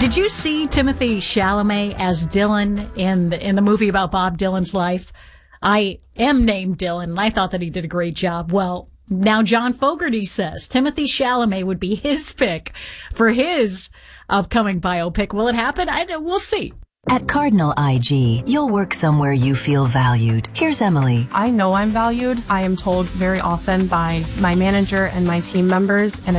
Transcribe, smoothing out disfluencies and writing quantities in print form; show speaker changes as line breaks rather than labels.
Did you see Timothy Chalamet as Dylan in the movie about Bob Dylan's life? I am named Dylan, and I thought that he did a great job. Well, now John Fogerty says Timothy Chalamet would be his pick for his upcoming biopic. Will it happen? We'll see.
At Cardinal IG, you'll work somewhere you feel valued. Here's Emily.
I know I'm valued. I am told very often by my manager and my team members, and